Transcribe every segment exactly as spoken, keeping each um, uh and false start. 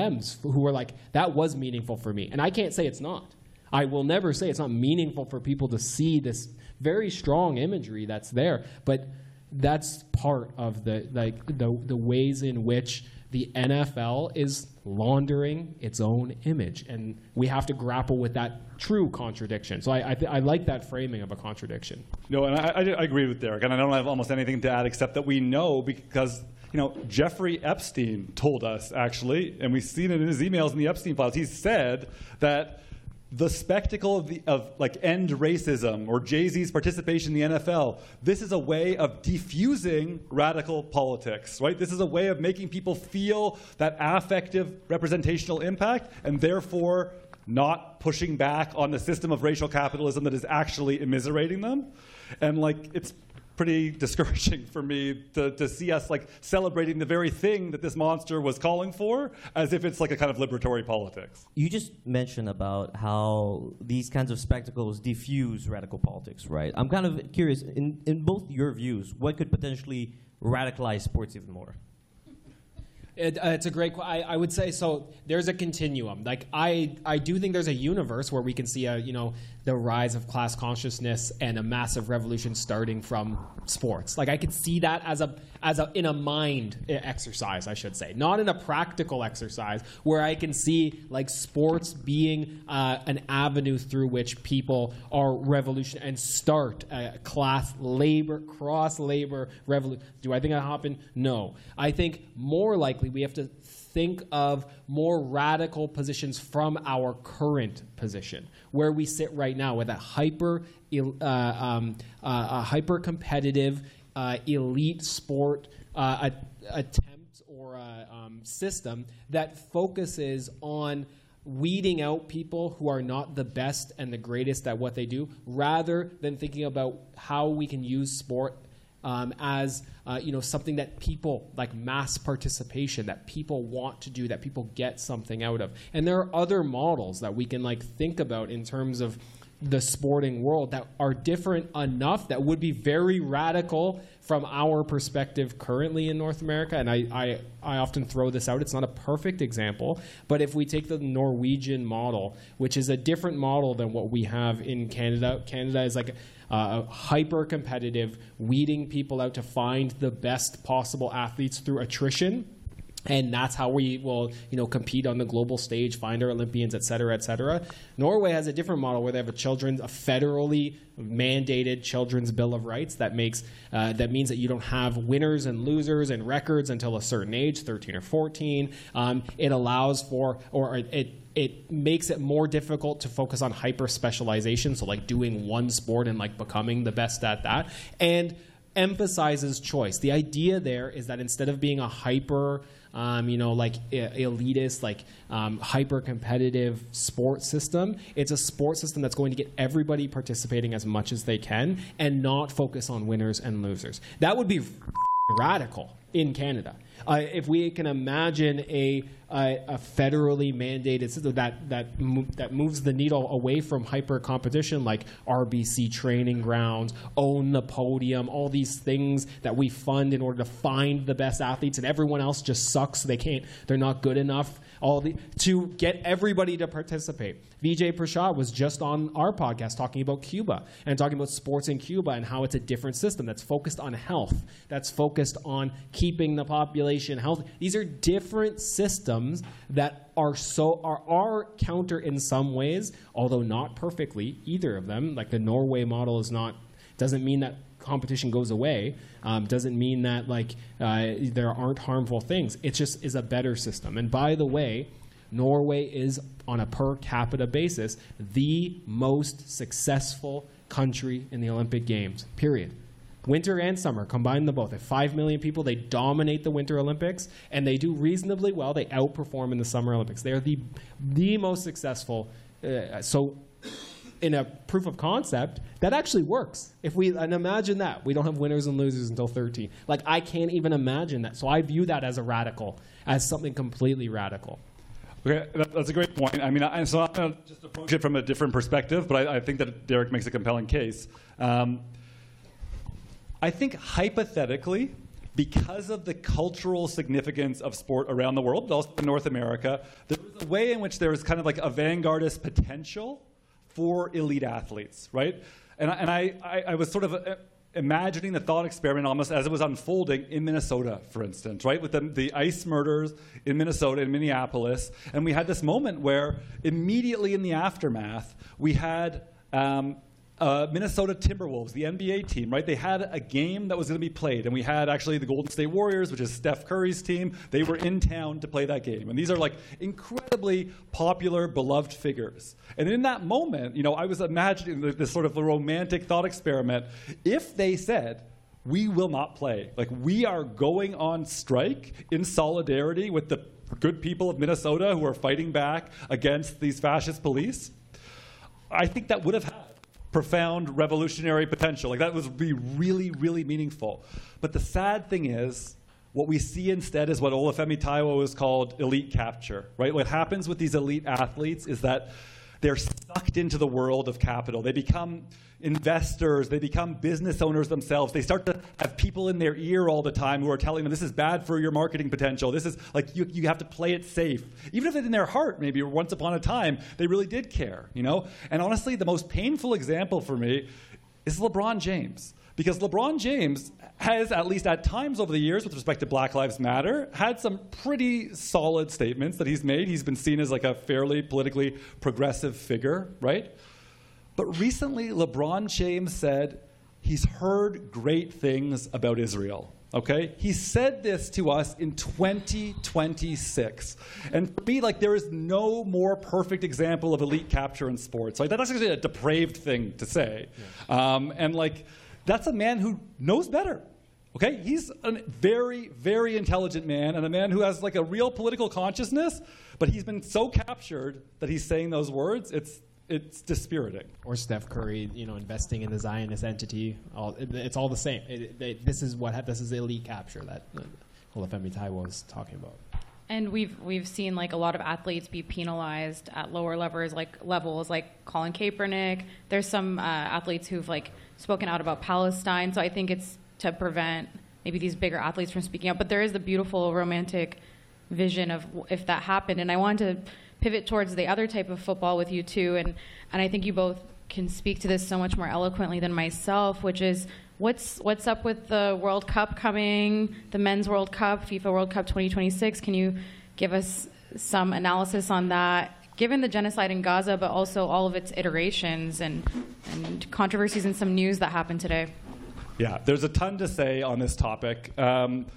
Dems who were like, that was meaningful for me. And I can't say it's not. I will never say it's not meaningful for people to see this very strong imagery that's there. But that's part of the like the the ways in which the N F L is laundering its own image, and we have to grapple with that true contradiction. So I I, th I like that framing of a contradiction. No, and I, I, I agree with Derek, and I don't have almost anything to add except that we know because you know Jeffrey Epstein told us actually, and we've seen it in his emails in the Epstein files. He said that the spectacle of, the, of like end racism or Jay-Z's participation in the N F L, this is a way of defusing radical politics, right? This is a way of making people feel that affective representational impact and therefore not pushing back on the system of racial capitalism that is actually immiserating them. And like, it's pretty discouraging for me to, to see us like celebrating the very thing that this monster was calling for as if it's like a kind of liberatory politics. You just mentioned about how these kinds of spectacles diffuse radical politics, right? I'm kind of curious, in, in both your views, what could potentially radicalize sports even more? It, uh, it's a great. I, I would say so. There's a continuum. Like I, I do think there's a universe where we can see a, you know, the rise of class consciousness and a massive revolution starting from sports. Like I could see that as a, as a in a mind exercise, I should say, not in a practical exercise, where I can see like sports being uh, an avenue through which people are revolution and start a class labor, cross labor revolution. Do I think that'll happen? No. I think more likely we have to think of more radical positions from our current position, where we sit right now with a hyper, uh, um, uh, a hyper competitive uh, elite sport uh, attempt or a um, system that focuses on weeding out people who are not the best and the greatest at what they do, rather than thinking about how we can use sport Um, as uh, you know, something that people, like mass participation, that people want to do, that people get something out of. And there are other models that we can like think about in terms of the sporting world that are different enough that would be very radical from our perspective currently in North America. And I, I, I often throw this out. It's not a perfect example, but if we take the Norwegian model, which is a different model than what we have in Canada. Canada is like uh, hyper-competitive, weeding people out to find the best possible athletes through attrition. And that's how we will, you know, compete on the global stage, find our Olympians, et cetera, et cetera. Norway has a different model where they have a children's, a federally mandated children's bill of rights that makes uh, that means that you don't have winners and losers and records until a certain age, thirteen or fourteen. Um, it allows for, or it it makes it more difficult to focus on hyper specialization, so like doing one sport and like becoming the best at that, and emphasizes choice. The idea there is that instead of being a hyper Um, you know, like elitist, like um, hyper-competitive sports system, it's a sports system that's going to get everybody participating as much as they can and not focus on winners and losers. That would be radical in Canada. Uh, if we can imagine a, a, a federally mandated system that that mo that moves the needle away from hyper competition, like R B C training grounds, Own the Podium, all these things that we fund in order to find the best athletes, and everyone else just sucks. They can't. They're not good enough. All the to get everybody to participate. Vijay Prashad was just on our podcast talking about Cuba and talking about sports in Cuba and how it's a different system that's focused on health, that's focused on keeping the population healthy. These are different systems that are so are, are counter in some ways, although not perfectly, either of them. Like the Norway model is not doesn't mean that competition goes away. Um, doesn't mean that like uh, there aren't harmful things. It just is a better system. And by the way, Norway is, on a per capita basis, the most successful country in the Olympic Games, period. Winter and summer, combine them both. At five million people, they dominate the Winter Olympics, and they do reasonably well. They outperform in the Summer Olympics. They are the, the most successful. Uh, so in a proof of concept, that actually works. If we, and imagine that. We don't have winners and losers until thirteen. Like, I can't even imagine that. So I view that as a radical, as something completely radical. Okay, that's a great point. I mean, I, so I'm going to just approach it from a different perspective, but I, I think that Derek makes a compelling case. Um, I think hypothetically, because of the cultural significance of sport around the world, but also in North America, there was a way in which there was kind of like a vanguardist potential for elite athletes, right? And, and I, I, I was sort of uh, imagining the thought experiment almost as it was unfolding in Minnesota, for instance, right? With the, the ICE murders in Minnesota, in Minneapolis. And we had this moment where immediately in the aftermath, we had um, uh, Minnesota Timberwolves, the N B A team, right? They had a game that was going to be played. And we had actually the Golden State Warriors, which is Steph Curry's team. They were in town to play that game. And these are like incredibly popular, beloved figures. And in that moment, you know, I was imagining this sort of a romantic thought experiment. If they said, we will not play, like we are going on strike in solidarity with the good people of Minnesota who are fighting back against these fascist police, I think that would have had profound revolutionary potential. Like that would be really, really meaningful. But the sad thing is, what we see instead is what Olufemi Taiwo has called elite capture, right? What happens with these elite athletes is that they're sucked into the world of capital. They become investors. They become business owners themselves. They start to have people in their ear all the time who are telling them, this is bad for your marketing potential. This is like, you, you have to play it safe. Even if in their heart, maybe once upon a time, they really did care, you know? And honestly, the most painful example for me is LeBron James. Because LeBron James has, at least at times over the years with respect to Black Lives Matter, had some pretty solid statements that he's made. He's been seen as like a fairly politically progressive figure, right? But recently, LeBron James said he's heard great things about Israel, okay? He said this to us in twenty twenty-six. And for me, like, there is no more perfect example of elite capture in sports. Like, that's actually a depraved thing to say. Yeah. Um, and, like, that's a man who knows better. Okay, he's a very, very intelligent man and a man who has like a real political consciousness, but he's been so captured that he's saying those words. It's it's dispiriting. Or Steph Curry, you know, investing in the Zionist entity. All it, it's all the same. It, it, this is what this is elite capture that uh, Olufemi Taiwo was talking about. And we've we've seen like a lot of athletes be penalized at lower levels, like levels, like Colin Kaepernick. There's some uh, athletes who've like spoken out about Palestine. So I think it's to prevent maybe these bigger athletes from speaking out. But there is the beautiful romantic vision of if that happened. And I wanted to pivot towards the other type of football with you too. And, and I think you both can speak to this so much more eloquently than myself, which is what's what's up with the World Cup coming, the Men's World Cup, FIFA World Cup twenty twenty-six. Can you give us some analysis on that, given the genocide in Gaza, but also all of its iterations and, and controversies and some news that happened today? Yeah, there's a ton to say on this topic. Um,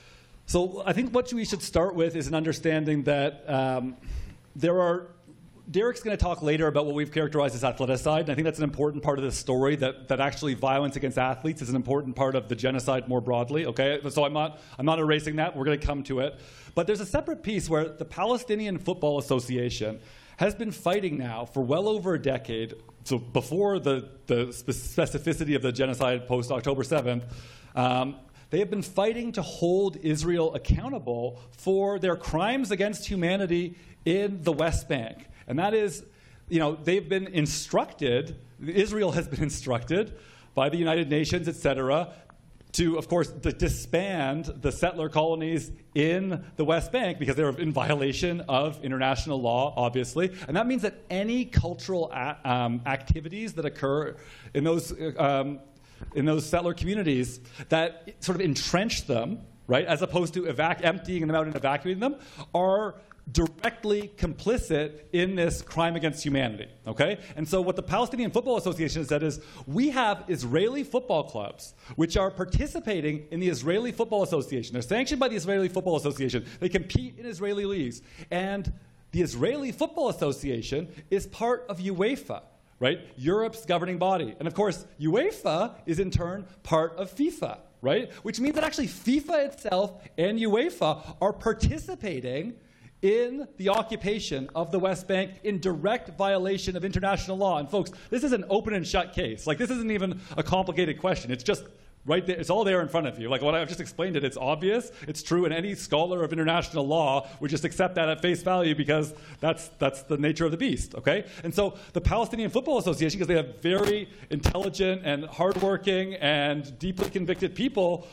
so I think what we should start with is an understanding that um, there are, Derek's going to talk later about what we've characterized as athleticide, and I think that's an important part of this story, that, that actually violence against athletes is an important part of the genocide more broadly, okay? So I'm not, I'm not erasing that. We're going to come to it. But there's a separate piece where the Palestinian Football Association has been fighting now for well over a decade, so before the, the specificity of the genocide post-October seventh, um, they have been fighting to hold Israel accountable for their crimes against humanity in the West Bank. And that is, you know, they've been instructed, Israel has been instructed by the United Nations, et cetera, to, of course, to disband the settler colonies in the West Bank because they're in violation of international law, obviously. And that means that any cultural a- um, activities that occur in those, um, in those settler communities that sort of entrench them, right, as opposed to evac- emptying them out and evacuating them, are directly complicit in this crime against humanity, okay? And so what the Palestinian Football Association has said is, we have Israeli football clubs which are participating in the Israeli Football Association. They're sanctioned by the Israeli Football Association. They compete in Israeli leagues. And the Israeli Football Association is part of UEFA, right? Europe's governing body. And of course, UEFA is in turn part of FIFA, right? Which means that actually FIFA itself and UEFA are participating in the occupation of the West Bank in direct violation of international law. And folks, this is an open and shut case. Like, this isn't even a complicated question. It's just right there. It's all there in front of you. Like what I've just explained it, it's obvious, it's true, and any scholar of international law would just accept that at face value because that's that's the nature of the beast, okay? And so the Palestinian Football Association, because they have very intelligent and hardworking and deeply convicted people,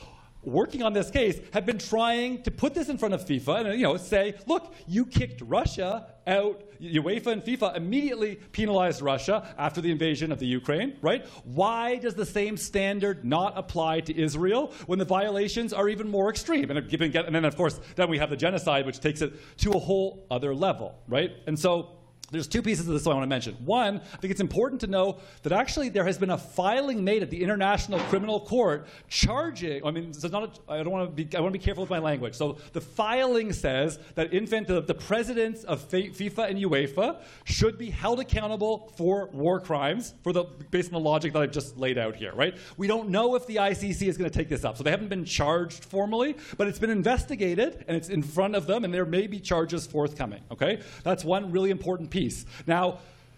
working on this case, have been trying to put this in front of FIFA and, you know, say, look, you kicked Russia out. UEFA and FIFA immediately penalized Russia after the invasion of the Ukraine, right? Why does the same standard not apply to Israel when the violations are even more extreme? And, and then, of course, then we have the genocide, which takes it to a whole other level, right? And so there's two pieces of this I want to mention. One, I think it's important to know that actually there has been a filing made at the International Criminal Court charging, I mean, this is not a, I don't want to be, I want to be careful with my language. So the filing says that Infant, the, the presidents of FIFA and UEFA should be held accountable for war crimes for the, based on the logic that I've just laid out here, right? We don't know if the I C C is going to take this up. So they haven't been charged formally, but it's been investigated and it's in front of them and there may be charges forthcoming, okay? That's one really important piece. Now,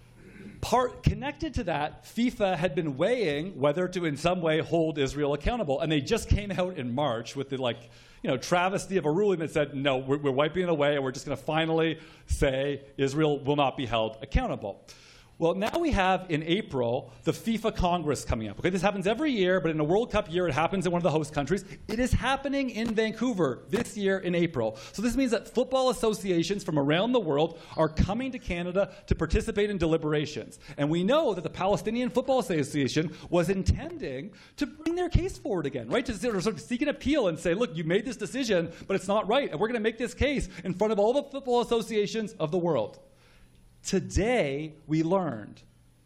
part connected to that, FIFA had been weighing whether to in some way hold Israel accountable, and they just came out in March with the like, you know, travesty of a ruling that said, no, we're, we're wiping it away, and we're just going to finally say Israel will not be held accountable. Well, now we have in April the FIFA Congress coming up. Okay, this happens every year, but in a World Cup year, it happens in one of the host countries. It is happening in Vancouver this year in April. So this means that football associations from around the world are coming to Canada to participate in deliberations. And we know that the Palestinian Football Association was intending to bring their case forward again, right? To sort of seek an appeal and say, look, you made this decision, but it's not right. And we're going to make this case in front of all the football associations of the world. Today, we learned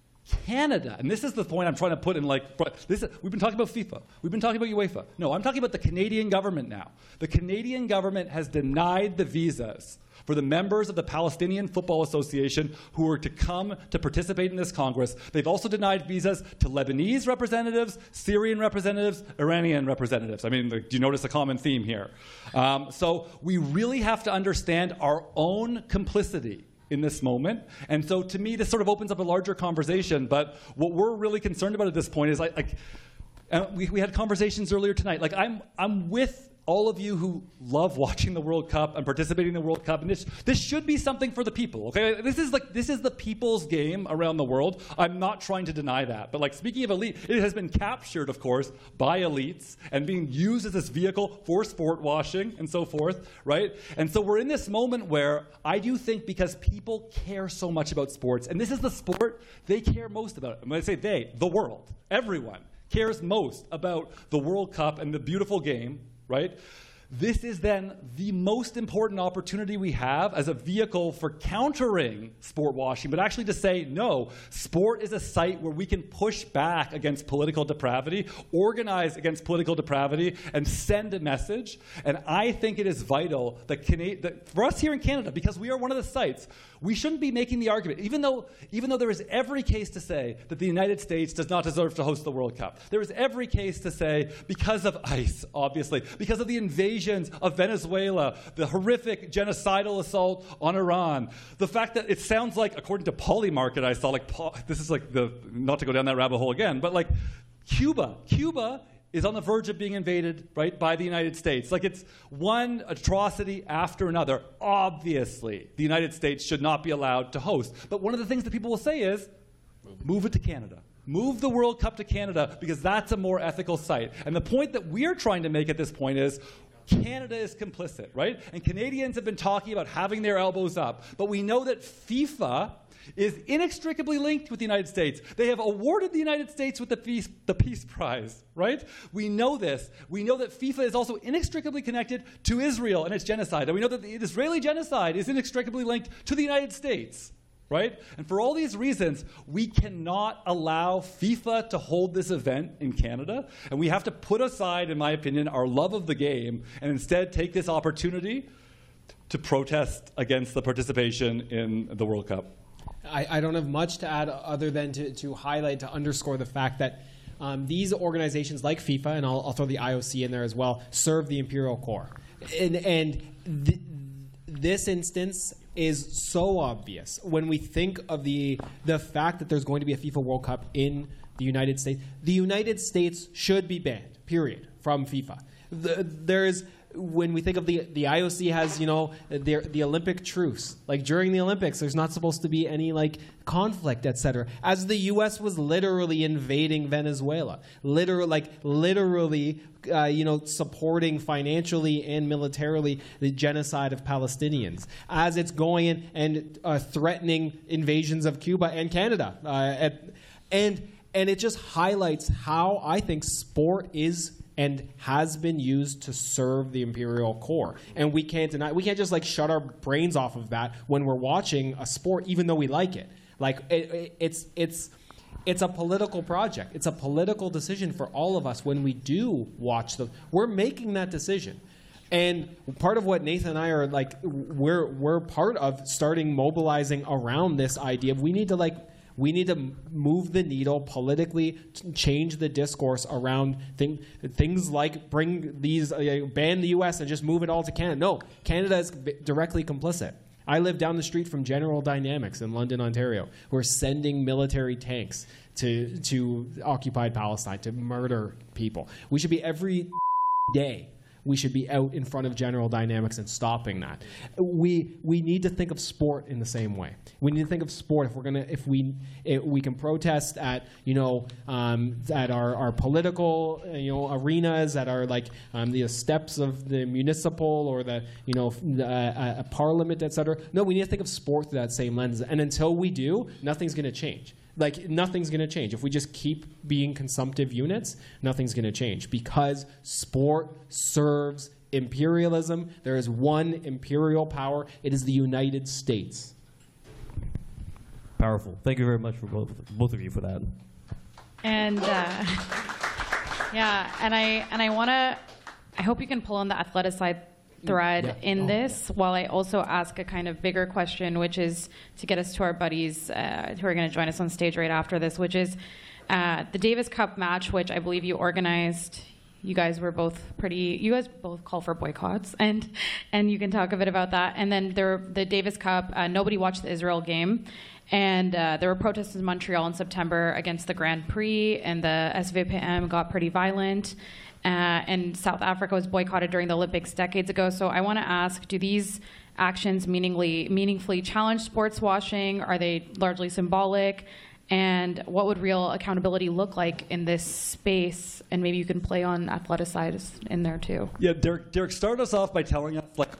Canada, and this is the point I'm trying to put in like, this is, we've been talking about FIFA, we've been talking about UEFA. No, I'm talking about the Canadian government now. The Canadian government has denied the visas for the members of the Palestinian Football Association who were to come to participate in this Congress. They've also denied visas to Lebanese representatives, Syrian representatives, Iranian representatives. I mean, do you notice a common theme here? Um, so we really have to understand our own complicity in this moment. And so to me, this sort of opens up a larger conversation. But what we're really concerned about at this point is, like, like uh, we, we had conversations earlier tonight. Like, I'm, I'm with all of you who love watching the World Cup and participating in the World Cup, and this, this should be something for the people, okay? This is like this is the people's game around the world. I'm not trying to deny that. But like speaking of elite, it has been captured, of course, by elites and being used as this vehicle for sport washing and so forth, right? And so we're in this moment where I do think because people care so much about sports, and this is the sport they care most about. And when I say they, the world, everyone cares most about the World Cup and the beautiful game, right? This is then the most important opportunity we have as a vehicle for countering sport washing, but actually to say, no, sport is a site where we can push back against political depravity, organize against political depravity, and send a message. And I think it is vital that, Cana- that for us here in Canada, because we are one of the sites, we shouldn't be making the argument, even though, even though there is every case to say that the United States does not deserve to host the World Cup. There is every case to say, because of ICE, obviously, because of the invasions of Venezuela, the horrific genocidal assault on Iran, the fact that it sounds like, according to Polymarket, I saw, like, this is like the, not to go down that rabbit hole again, but like Cuba, Cuba is on the verge of being invaded, right, by the United States. Like, it's one atrocity after another. Obviously, the United States should not be allowed to host. But one of the things that people will say is, move it to Canada. Move the World Cup to Canada because that's a more ethical site. And the point that we're trying to make at this point is, Canada is complicit, right? And Canadians have been talking about having their elbows up. But we know that FIFA is inextricably linked with the United States. They have awarded the United States with the Peace, the Peace Prize, right? We know this. We know that FIFA is also inextricably connected to Israel and its genocide. And we know that the Israeli genocide is inextricably linked to the United States, right? And for all these reasons, we cannot allow FIFA to hold this event in Canada. And we have to put aside, in my opinion, our love of the game and instead take this opportunity to protest against the participation in the World Cup. I, I don't have much to add other than to, to highlight, to underscore the fact that um, these organizations like FIFA, and I'll, I'll throw the I O C in there as well, serve the imperial core. And, and th- this instance is so obvious when we think of the the fact that there's going to be a FIFA World Cup in the United States. The United States should be banned, period, from FIFA. The, there is... when we think of the the I O C has, you know, the the Olympic truce. Like during the Olympics, there's not supposed to be any like conflict, et cetera. As the U S was literally invading Venezuela, literally, like literally, uh, you know, supporting financially and militarily the genocide of Palestinians. As it's going in and uh, threatening invasions of Cuba and Canada, uh, at, and and it just highlights how I think sport is and has been used to serve the imperial core. And we can't deny, we can't just like shut our brains off of that when we're watching a sport, even though we like it. Like it, it, it's, it's, it's a political project. It's a political decision for all of us when we do watch them. We're making that decision. And part of what Nathan and I are like, we're, we're part of starting mobilizing around this idea of we need to like, we need to move the needle politically, change the discourse around thing, things like bring these, uh, ban the U S and just move it all to Canada. No, Canada is directly complicit. I live down the street from General Dynamics in London, Ontario. We're sending military tanks to, to occupied Palestine to murder people. We should be every day. We should be out in front of General Dynamics and stopping that. We we need to think of sport in the same way. We need to think of sport if we're gonna if we if we can protest at you know um, at our, our political you know arenas, at our like um, the steps of the municipal or the you know uh, uh, parliament, et cetera. No, we need to think of sport through that same lens. And until we do, nothing's going to change. Like, nothing's going to change. If we just keep being consumptive units, nothing's going to change because sport serves imperialism. There is one imperial power. It is the United States. Powerful. Thank you very much for both, both of you for that. And, uh, yeah, and I, and I want to, I hope you can pull on the athleticide thread yeah. in oh, this, yeah. while I also ask a kind of bigger question, which is to get us to our buddies uh, who are going to join us on stage right after this, which is uh, the Davis Cup match, which I believe you organized. You guys were both pretty, you guys both call for boycotts, and and you can talk a bit about that. And then there, the Davis Cup, uh, nobody watched the Israel game. And uh, there were protests in Montreal in September against the Grand Prix, and the S V P M got pretty violent. Uh, and South Africa was boycotted during the Olympics decades ago. So I want to ask, do these actions meaningfully, meaningfully challenge sports washing? Are they largely symbolic? And what would real accountability look like in this space? And maybe you can play on athleticide in there too. Yeah, Derek, Derek started us off by telling us like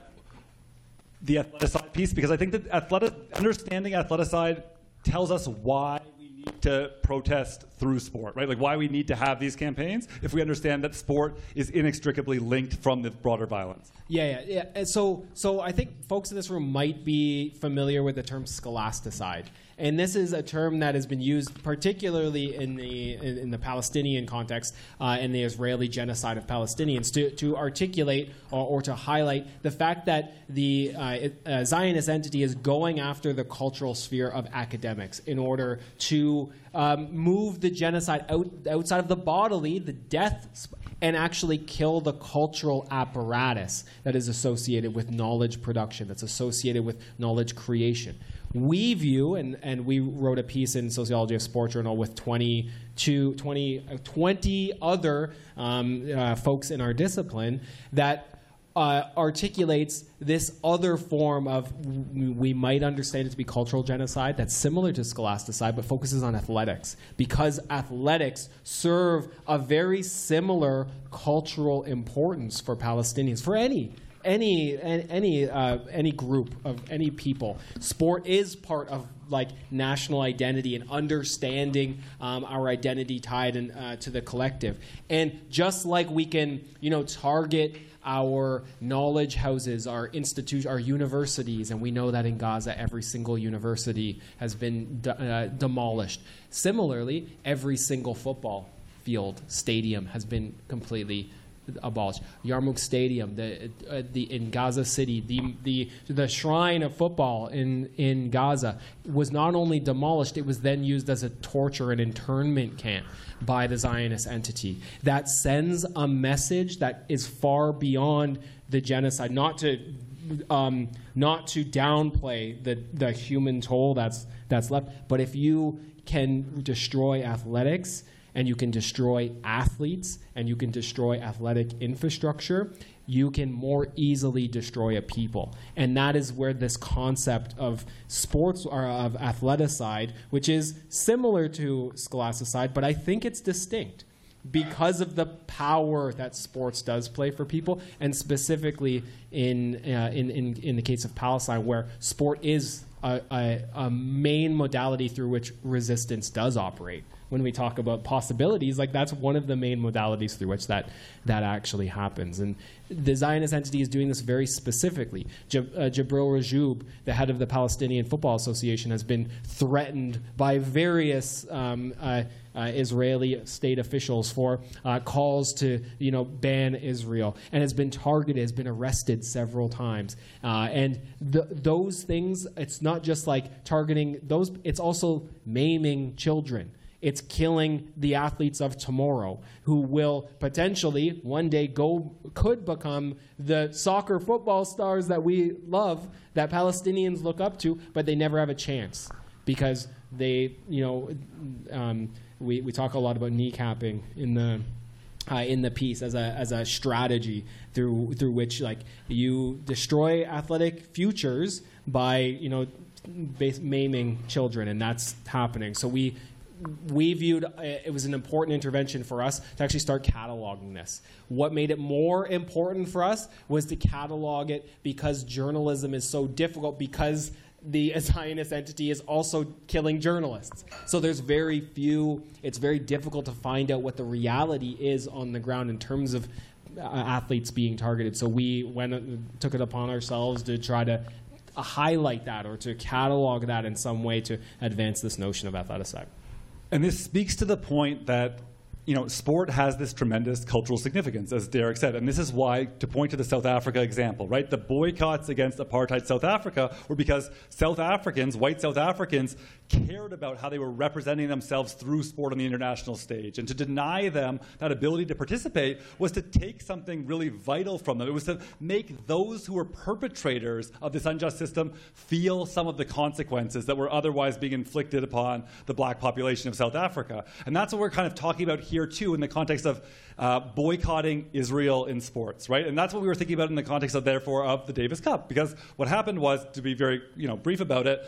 the athleticide piece, because I think that athletic, understanding athleticide tells us why we need to protest through sport, right? Like why we need to have these campaigns if we understand that sport is inextricably linked from the broader violence. Yeah, yeah, yeah. And so, so I think folks in this room might be familiar with the term scholasticide. And this is a term that has been used particularly in the in, in the Palestinian context, uh, in the Israeli genocide of Palestinians, to, to articulate or, or to highlight the fact that the uh, uh, Zionist entity is going after the cultural sphere of academics in order to um, move the genocide out, outside of the bodily, the death, and actually kill the cultural apparatus that is associated with knowledge production, that's associated with knowledge creation. We view, and, and we wrote a piece in Sociology of Sport Journal with twenty-two, twenty, twenty other um, uh, folks in our discipline that uh, articulates this other form of, we might understand it to be cultural genocide that's similar to scholasticide, but focuses on athletics, because athletics serve a very similar cultural importance for Palestinians, for any Any any uh, any group of any people. Sport is part of like national identity and understanding um, our identity tied in, uh, to the collective. And just like we can, you know, target our knowledge houses, our institutions, our universities, and we know that in Gaza every single university has been de- uh, demolished. Similarly, every single football field, stadium has been completely abolished. Yarmouk Stadium, the, uh, the in Gaza City, the the the shrine of football in in Gaza was not only demolished, it was then used as a torture and internment camp by the Zionist entity. That sends a message that is far beyond the genocide. Not to um, not to downplay the the human toll that's that's left, but if you can destroy athletics, and you can destroy athletes, and you can destroy athletic infrastructure, you can more easily destroy a people. And that is where this concept of sports or of athleticide, which is similar to scholasticide, but I think it's distinct because of the power that sports does play for people, and specifically in uh, in, in in the case of Palestine, where sport is a, a, a main modality through which resistance does operate. When we talk about possibilities, like that's one of the main modalities through which that that actually happens. And the Zionist entity is doing this very specifically. Jab- uh, Jabril Rajoub, the head of the Palestinian Football Association, has been threatened by various um, uh, uh, Israeli state officials for uh, calls to, you know, ban Israel, and has been targeted, has been arrested several times. Uh, and th- those things, it's not just like targeting those; it's also maiming children. It's killing the athletes of tomorrow who will potentially one day go, could become the soccer football stars that we love, that Palestinians look up to, but they never have a chance because they, you know, um, we, we talk a lot about kneecapping in the uh, in the piece as a as a strategy through through which like you destroy athletic futures by, you know, base, maiming children, and that's happening. So we. We viewed it was an important intervention for us to actually start cataloging this. What made it more important for us was to catalog it because journalism is so difficult, because the Zionist entity is also killing journalists. So there's very few, it's very difficult to find out what the reality is on the ground in terms of uh, athletes being targeted. So we went, uh, took it upon ourselves to try to uh, highlight that or to catalog that in some way to advance this notion of athleticide. And this speaks to the point that, you know, sport has this tremendous cultural significance, as Derek said. And this is why, to point to the South Africa example, right? The boycotts against apartheid South Africa were because South Africans, white South Africans, cared about how they were representing themselves through sport on the international stage. And to deny them that ability to participate was to take something really vital from them. It was to make those who were perpetrators of this unjust system feel some of the consequences that were otherwise being inflicted upon the black population of South Africa. And that's what we're kind of talking about here, too, in the context of uh, boycotting Israel in sports, right? And that's what we were thinking about in the context of, therefore, of the Davis Cup. Because what happened was, to be very, you know, brief about it,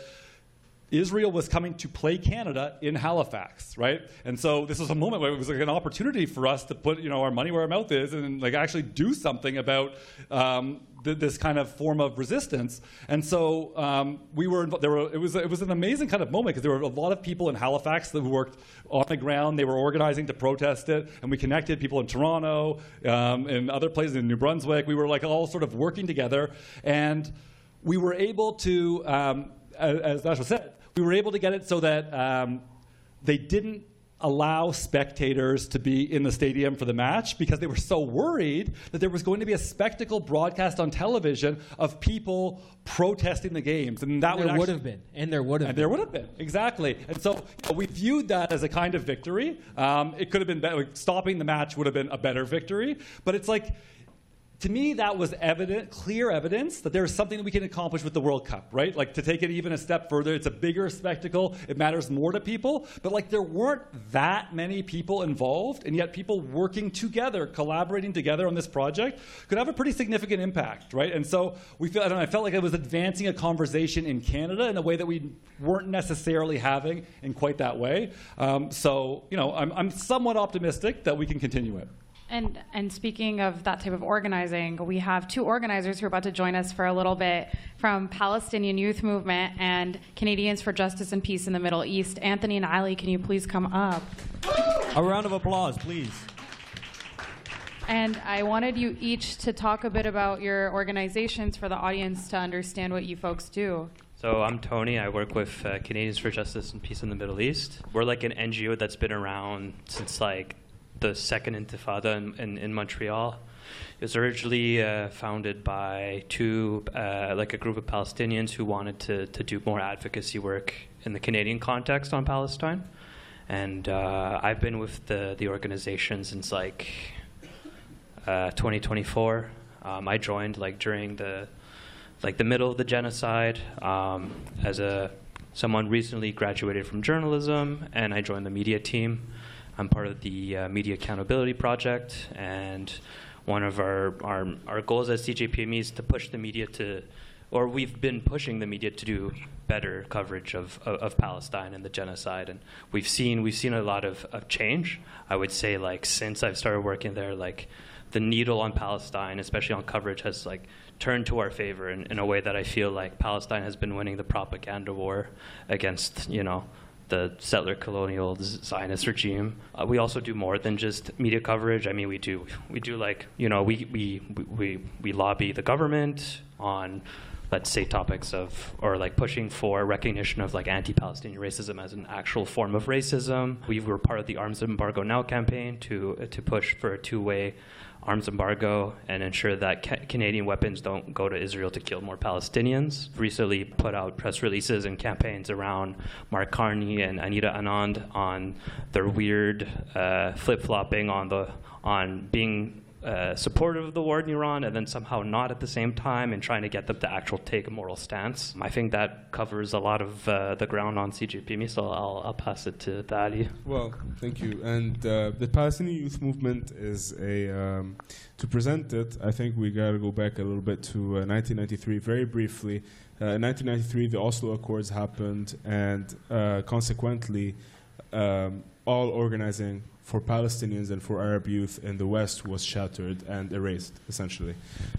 Israel was coming to play Canada in Halifax, right? And so this was a moment where it was like an opportunity for us to put, you know, our money where our mouth is and like actually do something about um, th- this kind of form of resistance. And so um, we were there were it was it was an amazing kind of moment because there were a lot of people in Halifax that worked on the ground. They were organizing to protest it, and we connected people in Toronto um, and other places in New Brunswick. We were like all sort of working together, and we were able to, um, as, as National said, we were able to get it so that um, they didn't allow spectators to be in the stadium for the match because they were so worried that there was going to be a spectacle broadcast on television of people protesting the games. And that there would, would actually, have been. And there would have and been. there would have been, exactly. And so you know, we viewed that as a kind of victory. Um, it could have been better. Like, stopping the match would have been a better victory. But it's like, to me, that was evident, clear evidence that there is something that we can accomplish with the World Cup, right? Like, to take it even a step further, it's a bigger spectacle. It matters more to people. But, like, there weren't that many people involved, and yet people working together, collaborating together on this project could have a pretty significant impact, right? And so we feel, I don't know, I felt like it was advancing a conversation in Canada in a way that we weren't necessarily having in quite that way. Um, so, you know, I'm, I'm somewhat optimistic that we can continue it. And, and speaking of that type of organizing, we have two organizers who are about to join us for a little bit from Palestinian Youth Movement and Canadians for Justice and Peace in the Middle East. Anthony and Ali, can you please come up? A round of applause, please. And I wanted you each to talk a bit about your organizations for the audience to understand what you folks do. So I'm Tony. I work with uh, Canadians for Justice and Peace in the Middle East. We're like an N G O that's been around since like the second Intifada in, in, in Montreal. It was originally uh, founded by two, uh, like a group of Palestinians who wanted to, to do more advocacy work in the Canadian context on Palestine. And uh, I've been with the, the organization since like uh, twenty twenty-four. Um, I joined like during the like the middle of the genocide um, as a someone recently graduated from journalism, and I joined the media team. I'm part of the uh, Media Accountability Project, and one of our, our, our goals as C J P M E is to push the media to, or we've been pushing the media to do better coverage of, of, of Palestine and the genocide. And we've seen, we've seen a lot of, of change. I would say, like, since I've started working there, like, the needle on Palestine, especially on coverage, has, like, turned to our favor in, in a way that I feel like Palestine has been winning the propaganda war against, you know, the settler colonial Zionist regime. Uh, we also do more than just media coverage. I mean, we do, we do like, you know, we, we, we, we lobby the government on, let's say, topics of, or like pushing for recognition of like anti-Palestinian racism as an actual form of racism. We were part of the Arms Embargo Now campaign to, to push for a two-way arms embargo and ensure that ca- Canadian weapons don't go to Israel to kill more Palestinians. Recently put out press releases and campaigns around Mark Carney and Anita Anand on their weird uh, flip-flopping on the on being uh, supportive of the war in Iran and then somehow not at the same time, and trying to get them to actually take a moral stance. I think that covers a lot of uh, the ground on C J P M E, so I'll, I'll pass it to Dali. Well, thank you. And uh, the Palestinian Youth Movement is a, um, to present it, I think we got to go back a little bit to uh, nineteen ninety-three, very briefly. Uh, in nineteen ninety-three, the Oslo Accords happened, and uh, consequently, um, all organizing for Palestinians and for Arab youth in the West was shattered and erased, essentially.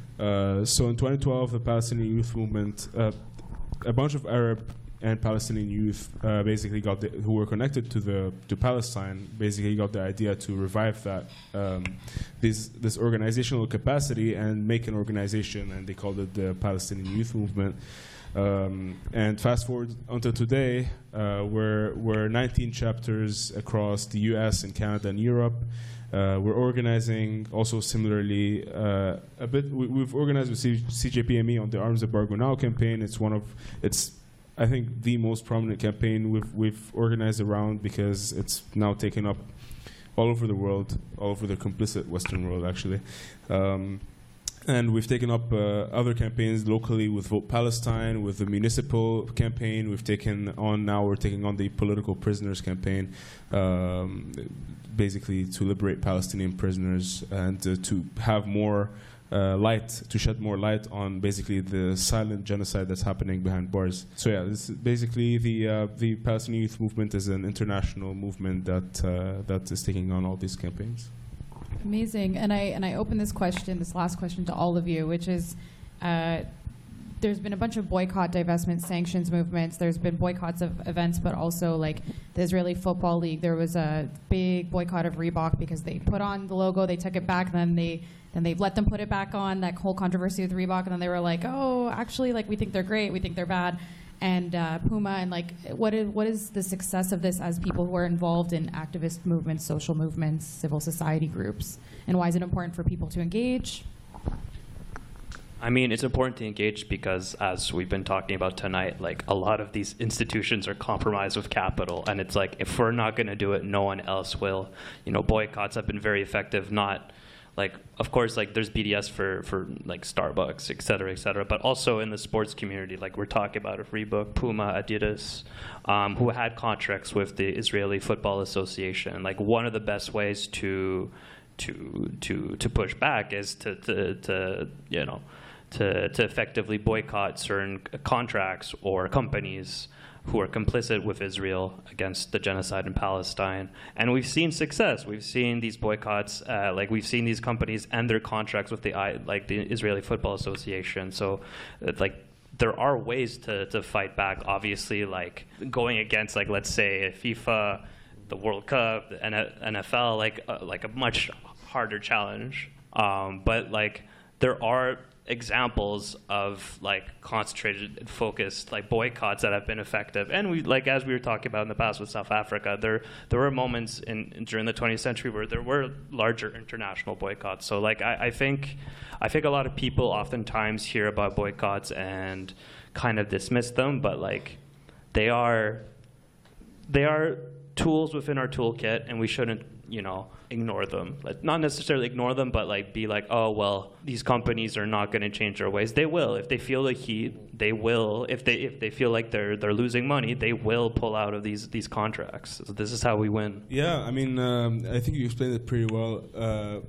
Uh, so in twenty twelve, the Palestinian Youth Movement, uh, a bunch of Arab and Palestinian youth uh, basically got the, who were connected to the to Palestine, basically got the idea to revive that um, this this organizational capacity and make an organization, and they called it the Palestinian Youth Movement. Um, and fast forward until today, uh, we're, we're nineteen chapters across the U S and Canada and Europe. Uh, we're organizing also similarly uh, a bit. We, we've organized with C- CJPME on the Arms Embargo Now campaign. It's one of, it's I think the most prominent campaign we've we've organized around, because it's now taken up all over the world, all over the complicit Western world actually. Um, And we've taken up uh, other campaigns locally with Vote Palestine, with the municipal campaign. We've taken on, now we're taking on the political prisoners campaign, um, basically to liberate Palestinian prisoners and uh, to have more uh, light, to shed more light on basically the silent genocide that's happening behind bars. So yeah, this is basically the uh, the Palestinian Youth Movement is an international movement that uh, that is taking on all these campaigns. Amazing. And I and I open this question, this last question, to all of you, which is, uh, there's been a bunch of boycott, divestment, sanctions movements. There's been boycotts of events, but also like the Israeli Football League. There was a big boycott of Reebok because they put on the logo, they took it back, then they then they let them put it back on. That whole controversy with Reebok, and then they were like, oh, actually, like we think they're great, we think they're bad. And uh, Puma, and like, what is what is the success of this as people who are involved in activist movements, social movements, civil society groups, and why is it important for people to engage? I mean, it's important to engage because, as we've been talking about tonight, like a lot of these institutions are compromised with capital, and it's like if we're not going to do it, no one else will. You know, boycotts have been very effective. Not like, of course, like there's B D S for, for like Starbucks, et cetera, et cetera, but also in the sports community, like we're talking about of Reebok, Puma, Adidas, um, who had contracts with the Israeli Football Association. Like one of the best ways to to to to push back is to to, to you know to to effectively boycott certain contracts or companies who are complicit with Israel against the genocide in Palestine. And we've seen success. We've seen these boycotts, uh, like we've seen these companies end their contracts with the like the Israeli Football Association. So uh, like there are ways to, to fight back, obviously, like going against, like let's say FIFA, the World Cup, the N F L, like uh, like a much harder challenge. Um, but like there are examples of like concentrated and focused like boycotts that have been effective, and we like as we were talking about in the past with South Africa, there there were moments in, in during the twentieth century where there were larger international boycotts. So like I, I think I think a lot of people oftentimes hear about boycotts and kind of dismiss them, but like they are they are tools within our toolkit, and we shouldn't, you know, ignore them. Like, not necessarily ignore them, but like be like, oh well, these companies are not going to change their ways. They will. If they feel the heat, they will. If they if they feel like they're they're losing money, they will pull out of these these contracts. So this is how we win. Yeah, I mean, um, I think you explained it pretty well. Uh,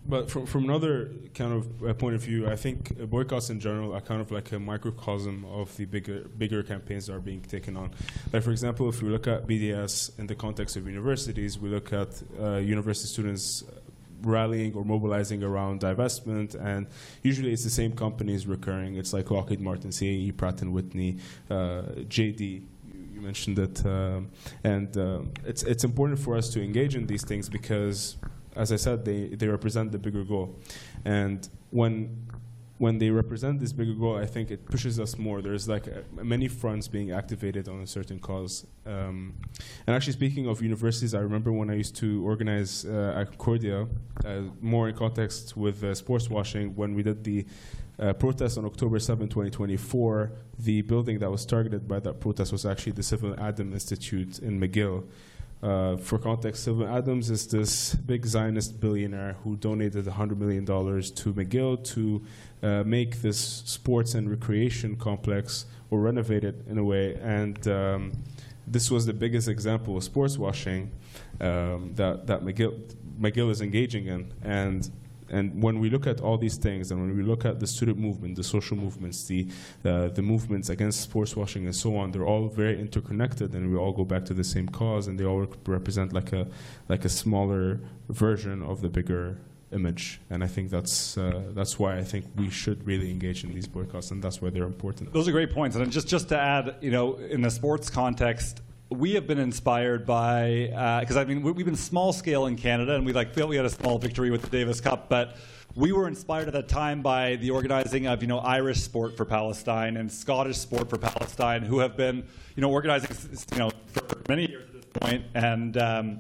But from, from another kind of uh, point of view, I think uh, boycotts in general are kind of like a microcosm of the bigger bigger campaigns that are being taken on. Like, for example, if we look at B D S in the context of universities, we look at uh, university students rallying or mobilizing around divestment, and usually it's the same companies recurring. It's like Lockheed Martin, C A E, Pratt and Whitney, uh, J D. You mentioned it. Um, and uh, it's, it's important for us to engage in these things because, as I said, they, they represent the bigger goal. And when when they represent this bigger goal, I think it pushes us more. There's like a, many fronts being activated on a certain cause. Um, and actually, speaking of universities, I remember when I used to organize uh, at Concordia, uh, more in context with uh, sports washing, when we did the uh, protest on October seventh, twenty twenty-four, the building that was targeted by that protest was actually the Sylvan Adams Institute in McGill. Uh, for context, Sylvan Adams is this big Zionist billionaire who donated one hundred million dollars to McGill to uh, make this sports and recreation complex, or renovate it in a way. And um, this was the biggest example of sports washing um, that, that McGill, McGill is engaging in. And And when we look at all these things, and when we look at the student movement, the social movements, the uh, the movements against sports washing and so on, they're all very interconnected, and we all go back to the same cause, and they all represent like a like a smaller version of the bigger image. And I think that's uh, that's why I think we should really engage in these boycotts, and that's why they're important. Those are great points. And just just to add, you know, in the sports context, we have been inspired by, because uh, I mean, we've been small scale in Canada, and we like felt we had a small victory with the Davis Cup, but we were inspired at that time by the organizing of, you know, Irish Sport for Palestine and Scottish Sport for Palestine, who have been, you know, organizing, you know, for many years at this point, and um,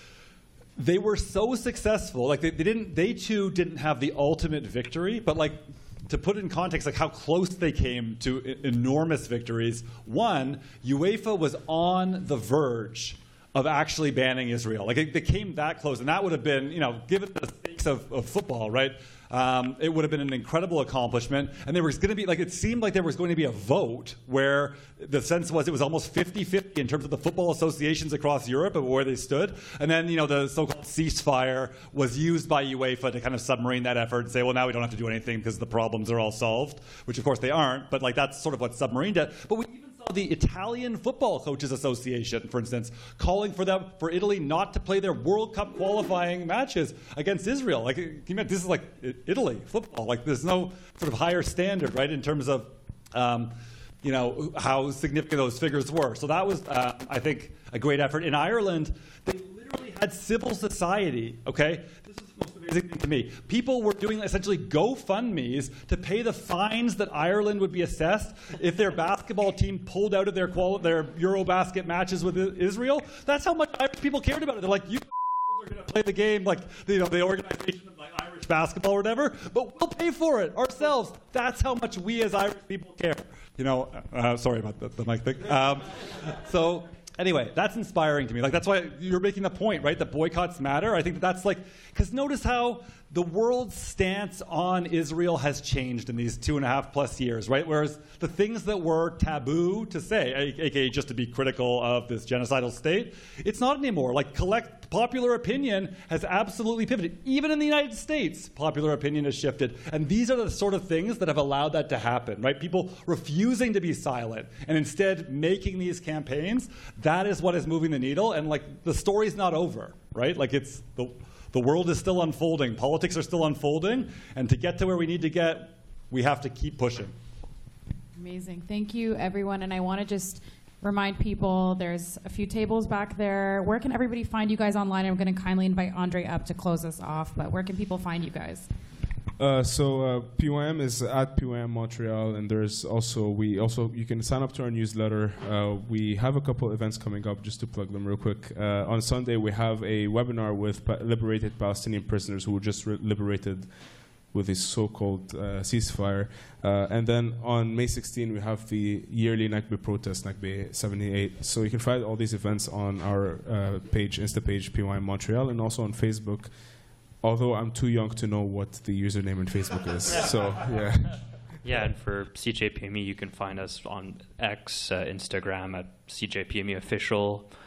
they were so successful. Like they, they didn't, they too didn't have the ultimate victory, but like, to put it in context, like how close they came to I- enormous victories. One, UEFA was on the verge of actually banning Israel. Like it, they came that close, and that would have been, you know, given the stakes of, of football, right? Um, it would have been an incredible accomplishment. And there was going to be, like, it seemed like there was going to be a vote where the sense was it was almost fifty-fifty in terms of the football associations across Europe and where they stood. And then, you know, the so-called ceasefire was used by UEFA to kind of submarine that effort and say, well, now we don't have to do anything because the problems are all solved, which of course they aren't. But like that's sort of what submarined it. But we even saw the Italian Football Coaches Association, for instance, calling for them for Italy not to play their World Cup qualifying matches against Israel. Like, can you imagine, this is like Italy football. Like, there's no sort of higher standard, right, in terms of, um, you know, how significant those figures were. So that was, uh, I think, a great effort. In Ireland, they literally had civil society. Okay, this is the most amazing thing to me. People were doing essentially GoFundMes to pay the fines that Ireland would be assessed if their basketball team pulled out of their quali- their Eurobasket matches with Israel. That's how much Irish people cared about it. They're like, you are going to play the game, like, you know, the organization of like Irish basketball or whatever, but we'll pay for it ourselves. That's how much we as Irish people care. You know, uh, sorry about the, the mic thing. Um, so. Anyway, that's inspiring to me. Like, that's why you're making the point, right? That boycotts matter. I think that that's like, because notice how the world's stance on Israel has changed in these two and a half plus years, right? Whereas the things that were taboo to say, aka just to be critical of this genocidal state, it's not anymore. Like, collect popular opinion has absolutely pivoted. Even in the United States, popular opinion has shifted. And these are the sort of things that have allowed that to happen, right? People refusing to be silent and instead making these campaigns. That is what is moving the needle. And like, the story's not over, right? Like, it's the the world is still unfolding. Politics are still unfolding. And to get to where we need to get, we have to keep pushing. Amazing. Thank you, everyone. And I want to just remind people there's a few tables back there. Where can everybody find you guys online? I'm going to kindly invite Andre up to close us off. But where can people find you guys? Uh, so uh, P Y M is at P Y M Montreal, and there's also we also you can sign up to our newsletter. Uh, we have a couple events coming up, just to plug them real quick. Uh, on Sunday we have a webinar with pa- liberated Palestinian prisoners who were just re- liberated with this so-called uh, ceasefire. Uh, and then on May sixteenth we have the yearly Nakba protest, Nakba seventy-eight. So you can find all these events on our uh, page, Insta page, P Y M Montreal, and also on Facebook. Although I'm too young to know what the username on Facebook is. So, yeah. Yeah, and for C J P M E, you can find us on X, uh, Instagram at C J P M E Official.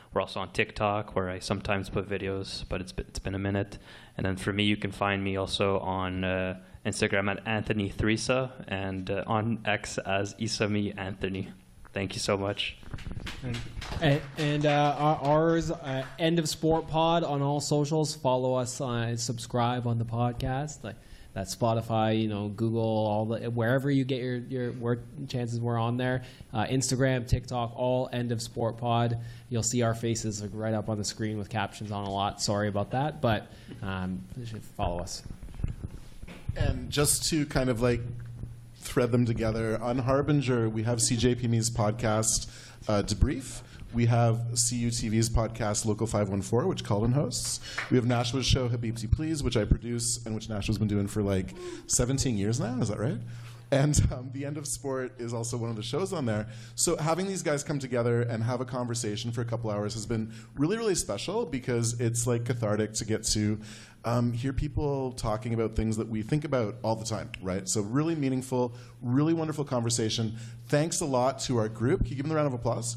We're also on TikTok, where I sometimes put videos, but it's been, it's been a minute. And then for me, you can find me also on uh, Instagram at Anthony Theresa and uh, on X as Isami Anthony. Thank you so much. And, and uh, our, ours, uh, End of Sport Pod on all socials. Follow us, uh, subscribe on the podcast. Like that's Spotify, you know, Google, all the wherever you get your your where chances we're on there. Uh, Instagram, TikTok, all End of Sport Pod. You'll see our faces like, right up on the screen with captions on a lot. Sorry about that, but um, you should follow us. And just to kind of like thread them together, on Harbinger, we have C J P M E's podcast, uh, Debrief. We have C U T V's podcast, Local five one four, which Colin hosts. We have Nashua's show, Habibti Please, which I produce and which Nashua's been doing for like seventeen years now. Is that right? And um, The End of Sport is also one of the shows on there. So having these guys come together and have a conversation for a couple hours has been really, really special because it's like cathartic to get to um, hear people talking about things that we think about all the time, right? So really meaningful, really wonderful conversation. Thanks a lot to our group. Can you give them a round of applause?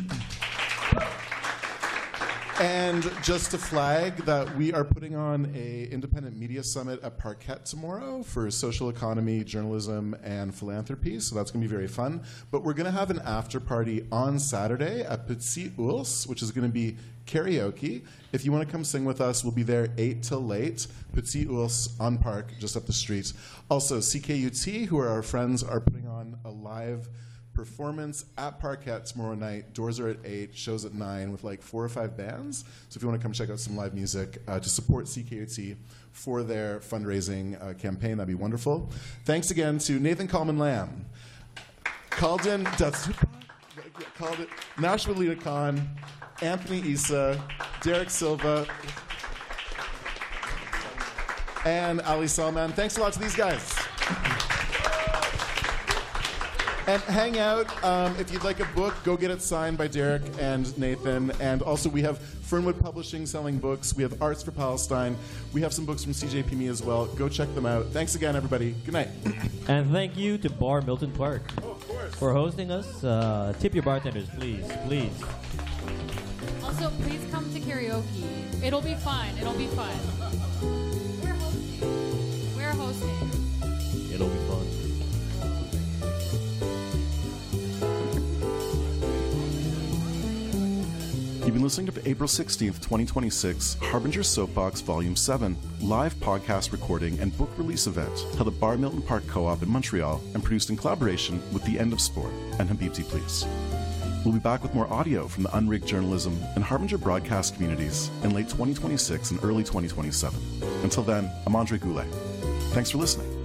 And just to flag that we are putting on a independent media summit at Parquet tomorrow for social economy, journalism, and philanthropy. So that's going to be very fun. But we're going to have an after party on Saturday at Petit Ours, which is going to be karaoke. If you want to come sing with us, we'll be there eight till late. Petit Ours on Park, just up the street. Also, C K U T, who are our friends, are putting on a live performance at Parquet tomorrow night. Doors are at eight, shows at nine with like four or five bands. So if you want to come check out some live music uh, to support C K U T for their fundraising uh, campaign, that'd be wonderful. Thanks again to Nathan Coleman Lamb, Calden, that's called it, Nashua Lita Khan, Anthony Issa, Derek Silva, and Ali Salman. Thanks a lot to these guys. And hang out. Um, if you'd like a book, go get it signed by Derek and Nathan. And also we have Fernwood Publishing selling books. We have Arts for Palestine. We have some books from C J P M E as well. Go check them out. Thanks again, everybody. Good night. And thank you to Bar Milton Park oh, of course. for hosting us. Uh, tip your bartenders, please, please. Also, please come to karaoke. It'll be fun. It'll be fun. We're hosting. We're hosting. It'll be fun. You've been listening to the April sixteenth, twenty twenty-six Harbinger Soapbox Volume seven live podcast recording and book release event held at Bar Milton Park Co-op in Montreal and produced in collaboration with The End of Sport and Habibti Please. We'll be back with more audio from the Unrigged Journalism and Harbinger broadcast communities in late twenty twenty-six and early twenty twenty-seven. Until then, I'm Andre Goulet. Thanks for listening.